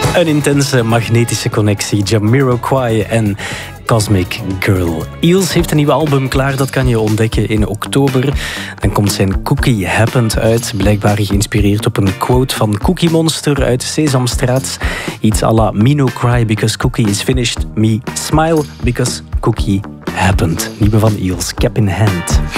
Een intense magnetische connectie. Jamiroquai en Cosmic Girl. Eels heeft een nieuwe album klaar, dat kan je ontdekken in oktober. Dan komt zijn Cookie Happened uit, blijkbaar geïnspireerd op een quote van Cookie Monster uit Sesamstraat. Iets à la Me no cry because cookie is finished, me smile because cookie happened. Nieuwe van Eels, Cap in Hand.